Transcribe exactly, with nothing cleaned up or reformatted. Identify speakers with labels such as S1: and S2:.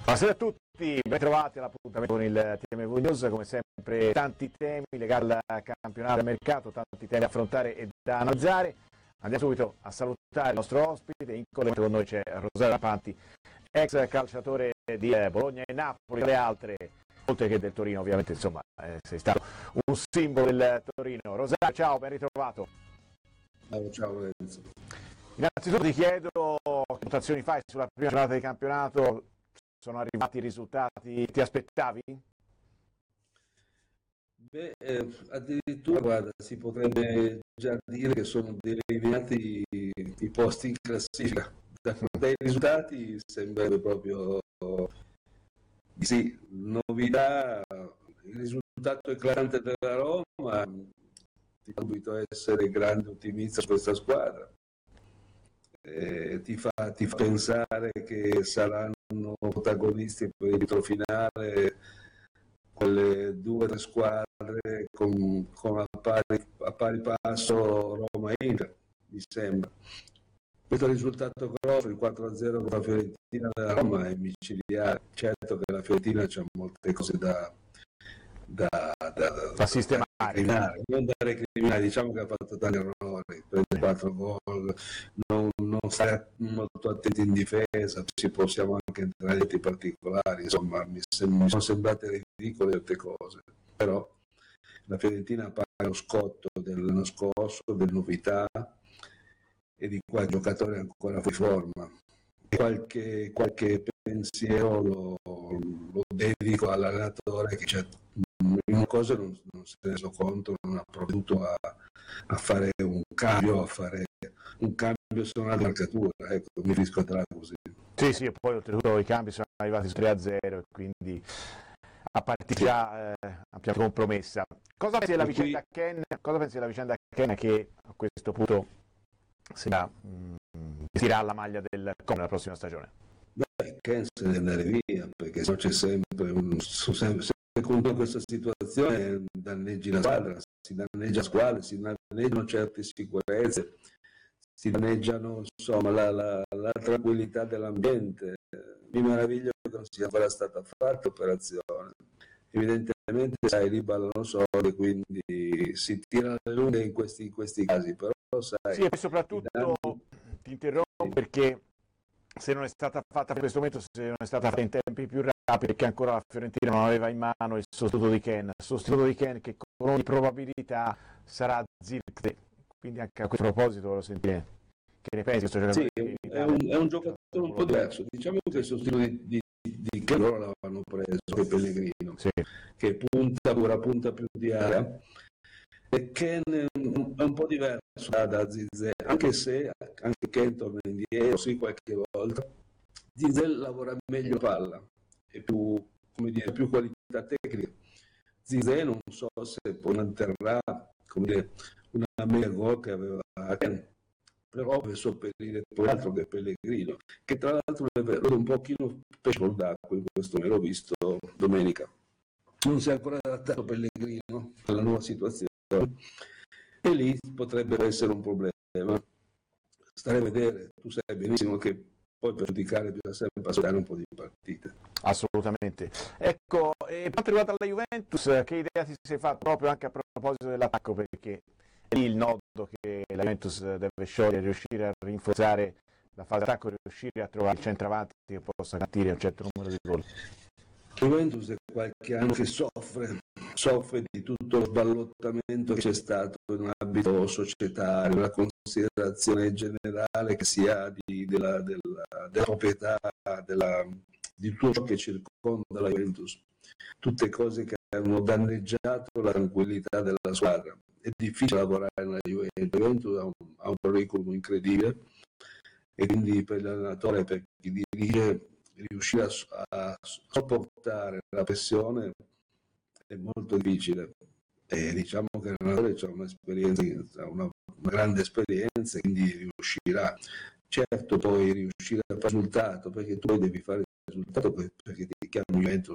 S1: Buonasera a tutti, ben trovati all'appuntamento con il T M V News, come sempre tanti temi legati al campionato del mercato, tanti temi da affrontare e da analizzare. Andiamo subito a salutare il nostro ospite, in collegamento con noi c'è Rosario Rapanti, ex calciatore di Bologna e Napoli, tra le altre, oltre che del Torino ovviamente, insomma eh, sei stato un simbolo del Torino. Rosario, ciao, ben ritrovato.
S2: Ciao, ciao Lorenzo.
S1: Innanzitutto ti chiedo che votazioni fai sulla prima giornata di campionato. Sono arrivati i risultati, ti aspettavi?
S2: Beh, eh, addirittura, guarda, si potrebbe già dire che sono delineati i, i posti in classifica. Da, dai risultati sembrerebbe proprio di sì, novità, il risultato eclatante della Roma, ti subito essere grande ottimista su questa squadra. Eh, ti, fa, ti fa pensare che saranno protagonisti per il titolo finale quelle due o tre squadre con, con a, pari, a pari passo Roma e Inter, mi sembra. Questo risultato grosso, il quattro a zero con la Fiorentina della Roma, è micidiale. Certo che la Fiorentina c'ha molte cose da, da, da,
S1: da sistemare,
S2: da non da recriminare, diciamo che ha fatto tanti errori, prende quattro gol, non, non stare molto attenti in difesa, ci possiamo anche entrare in detti particolari, insomma mi, sem- mi sono sembrate ridicole certe cose, però la Fiorentina paga lo scotto dell'anno scorso, delle novità e di qua il giocatore è ancora fuori forma. Qualche, qualche pensiero lo, lo dedico all'allenatore che c'è in una cosa non, non si è reso conto, non ha provveduto a, a fare un cambio, a fare un cambio su una marcatura, ecco, mi riscontrerà così.
S1: Sì, sì, e poi oltretutto i cambi sono arrivati su tre a zero e quindi a partita già eh, più compromessa. Cosa pensi della vicenda Ken? Cosa pensi della vicenda Ken che a questo punto sembra mh, tirare la maglia del Como nella prossima stagione?
S2: Beh, Ken se deve andare via, perché se no c'è sempre un sempre, se continua questa situazione danneggi la squadra, si danneggia la squadra, si danneggiano certe sicurezze, si danneggiano insomma la, la, la tranquillità dell'ambiente. Mi meraviglio che non sia ancora stata fatta operazione. Evidentemente sai, lì ballano soldi, quindi si tirano le lunghe in questi, in questi casi, però sai,
S1: sì, e soprattutto danni... ti interrompo sì. Perché se non è stata fatta per questo momento, se non è stata fatta in tempi più rapidi, perché ancora la Fiorentina non aveva in mano il sostituto di Ken, il sostituto di Ken che con ogni probabilità sarà Zirkzee, quindi anche a questo proposito volevo sentire che ne pensi.
S2: Sì, è un, è un giocatore un po' diverso, diciamo che il sostituto di, di, di Ken loro l'avevano preso, che Pellegrino, sì. Che punta pura punta più di area, e Ken è un, è un po' diverso da, da Zirkzee, anche se anche Ken torna indietro, sì, qualche volta. Zirkzee lavora meglio palla, è più, come dire, più qualità tecnica. Zirkzee non so se poi manterrà, come dire, una mega gol che aveva Ken, però per sopperire poi altro che Pellegrino, che tra l'altro è un pochino pesce d'acqua, in questo me l'ho visto domenica. Non si è ancora adattato Pellegrino alla nuova situazione e lì potrebbe essere un problema. Stare a vedere, tu sai benissimo che poi per giudicare bisogna sempre passare un po' di partite.
S1: Assolutamente. Ecco, e per quanto riguarda la Juventus, che idea ti sei fatto proprio anche a proposito dell'attacco, perché è lì il nodo che la Juventus deve sciogliere, riuscire a rinforzare la fase d'attacco, riuscire a trovare il centravanti che possa garantire un certo numero di gol.
S2: La Juventus è qualche anno che soffre, soffre di tutto lo sballottamento che c'è stato in ambito societario, la considerazione generale che si ha di, della, della, della proprietà, della, di tutto ciò che circonda la Juventus, tutte cose che hanno danneggiato la tranquillità della squadra. È difficile lavorare nella Juventus, la Juventus ha un, ha un curriculum incredibile e quindi per l'allenatore, per chi dirige, riuscire a, a sopportare la pressione è molto difficile, e diciamo che l'allenatore ha un'esperienza, una, una grande esperienza, quindi riuscirà. Certo, poi riuscire a fare il risultato, perché tu devi fare il risultato perché ti chiami Juventus,